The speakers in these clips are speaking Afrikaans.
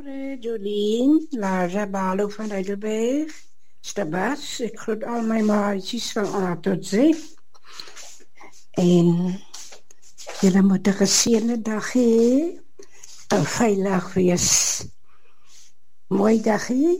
Goedemorgen, Jolien, Lara Balo van Heidelberg, Stabas. Ik groet al mijn maatjes van A tot Z. En jullie moeten een geseënde dag hê, en veilig wees. Mooi dag hê.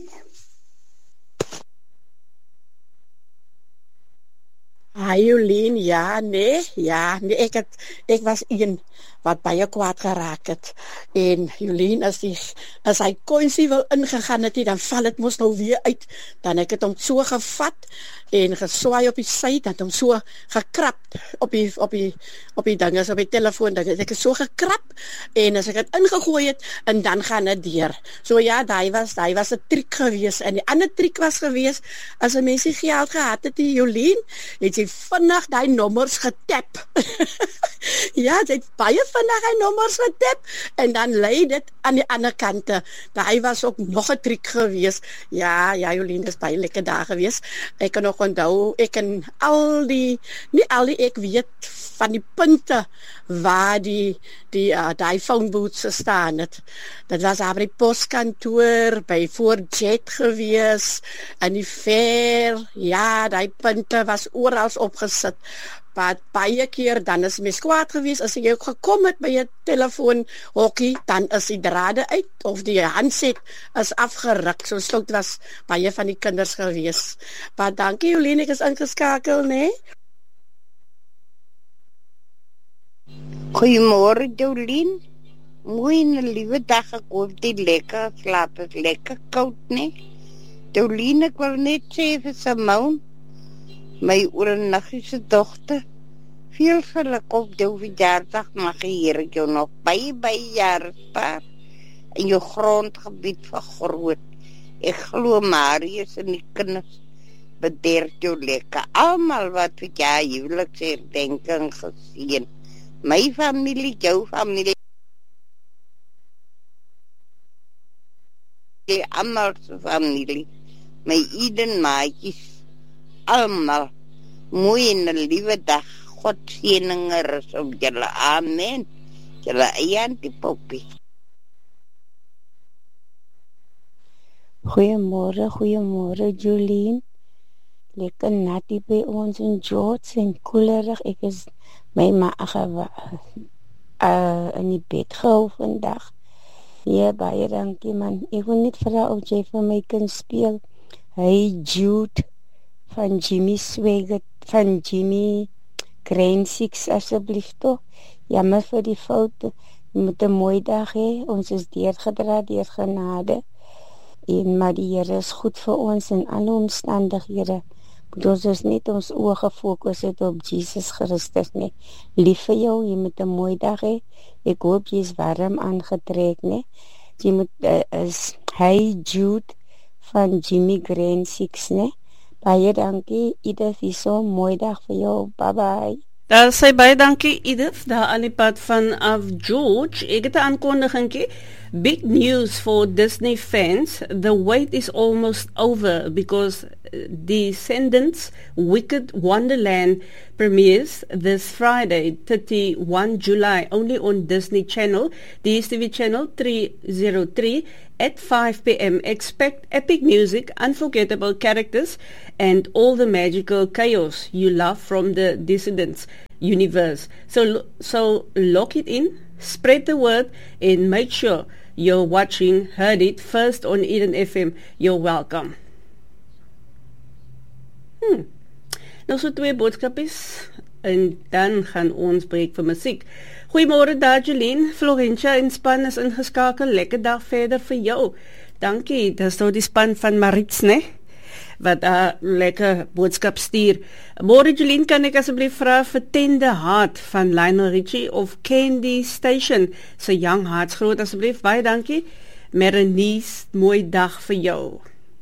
Hi Jolien, ja, nee, ek was een wat baie kwaad geraak het. En Jolien, as hy coinsie wil ingegaan het, dan val het mos nou weer uit. Dan ek het hom so gevat en geswaai op die sy, dan het hom so gekrap op die dinges, op die telefoon, dan het ek so gekrap, en as ek het ingegooi het, en dan gaan het deur. So ja, die was 'n triek gewees, en die ander triek was gewees, as 'n mens nie geld gehad het, die Jolien, het sy vinnig die nommers getap. Ja, sy het baie vinnig die nommers getap, en dan lei dit aan die ander kante. Daai was ook nog 'n triek gewees. Ja, Jolien, dis baie lekker dae gewees. Ek kan nog onthou, ek weet van die punte waar die phone booths staan het. Dit was daar by die poskantoor, by Fort Jet gewees, in die fair, ja, die punte was oral opgesit. Maar baie keer, dan is mens kwaad gewees, as jy ook gekom het by jy telefoonhokkie, dan is die drade uit, of die handset is afgeruk, so slot was baie van die kinders gewees. Maar dankie Jolien, ek is ingeskakel, nee? Goeiemôre Jolien, mooi en 'n liewe dag, ek hoop die lekker slaap is lekker koud, nee? Jolien, ek wil net sê vir Simone, my oornaggiese dogter, veel geluk op jou verjaardag, mag die Here jou nog baie jare spaar en jou grondgebied vergroot. Ek glo Marius en die kinders bederf jou lekker. Almal wat vir jou huweliksherdenking geseën. My familie, jou familie, almal se familie, my Eden maatjies, almal, mooi en 'n liewe dag. God seëninge rus op julle. Amen. Julle Auntie Poppy. Goeiemôre Jolien. Lekker natty by ons in George en koelerig. Ek is my ma in die bed gehou vandag. Ja, baie dankie man. Ek wil net vra of jy vir my kan speel Hey Jude van Jimmy Swaggart, van Jimmy Grand Six, asseblief toch. Jammer vir die fout. Jy moet 'n mooi dag hê. Ons is deurgedra deur genade. En maar die Here is goed vir ons in alle omstandighede. Moet ons net ons oë gefokus het op Jesus Christus, nee. Lief vir jou, jy moet 'n mooi dag hê. Ek hoop jy is warm aangetrek, nee. Jy moet is Hey Jude van Jimmy Grand Six, nee. Baie dankie, Edith, hierso, mooi dag vir jou, bye bye. Daar sê baie dankie Edith, daar aan die pad vanaf George. Ek het 'n aankondigingkie. Big news for Disney fans. The wait is almost over because Descendants Wicked Wonderland premieres this Friday, 31 July, only on Disney Channel, DStv Channel 303 at 5 p.m. Expect epic music, unforgettable characters, and all the magical chaos you love from the Descendants universe. So lock it in, spread the word, and make sure you're heard it first on Eden FM. You're welcome. Nou so 2 boodskapies en dan gaan ons breek vir musiek. Goeiemôre daar Jolien, Florentia en span is ingeskakel. Lekker dag verder vir jou. Dankie, dis nou die span van Marits, né? Wat lekker boodskap stuur. Môre Jolien, kan ek asseblief vra vir Tender Heart van Lionel Richie of Candy Station se Young Hearts groot asseblief. Baie dankie. Merenies, mooi dag vir jou.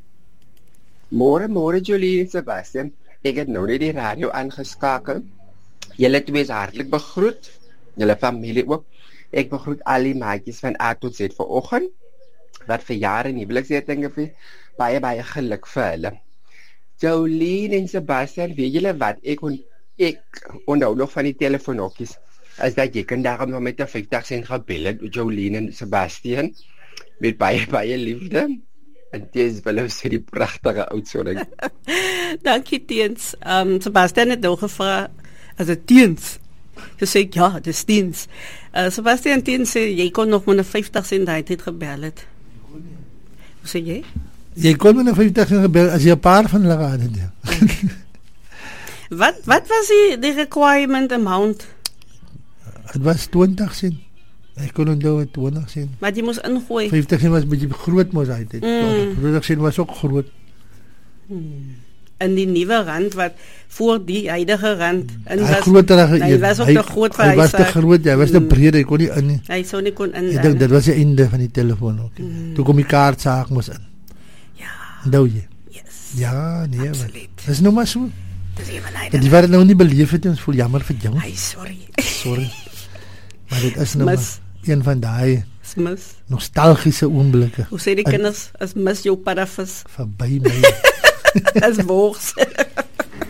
Môre Jolien en Sebastian. Ek het nou net die radio aangeskakel. Julle twee is hartlik begroet. Julle familie ook. Ek begroet al die maatjies van A tot Z vanoggend wat vir jare in huweliksherdenking gevier. Baie geluk vir hulle. Jolien en Sebastian, weet julle wat? Ek onthou nog van die telefoonhokkies. As dat jy kan daarom nog met 'n 50 sent gebel het, Jolien en Sebastian. met baie liefde. En Teens wil sê die pragtige uitsondering. Dankie Teens. Sebastian het nou gevra as dit Teens. Jy sê ja, dis Teens. Sebastian Teens sê jy kon nog met 50 cent daai tyd gebel het. Hoe sê jy? Jy kon met 50 cent gebel as jy 'n paar van hulle gehad het. Ja. Wat was die requirement amount? Het was 20 cent. Ek kon onthou 20 cent. Maar jy moes ingooi. 50 cent was 'n bietjie groot mos uit dit. 20 cent was ook groot. En die nuwe rand wat voor die huidige rand in was. Hy was ook te groot vir hy was te groot, hy was te breed, hy kon nie in nie. Hy sou nie kon in. Ek dink dit was die einde van die telefoon ook. Toe kom die kaartsaak mos in. Ja. Onthou jy? Yes. Ja, nee. Absoluut. Dit is nou maar so. Dis ewenaar. Die wat nou nie beleef het, ons voel jammer vir jou. Ai, sorry. Maar dit is nou maar een van daai nostalgiese oomblikke. Hoe sê die kinders, as mis jou paddavis verby my. As wogs.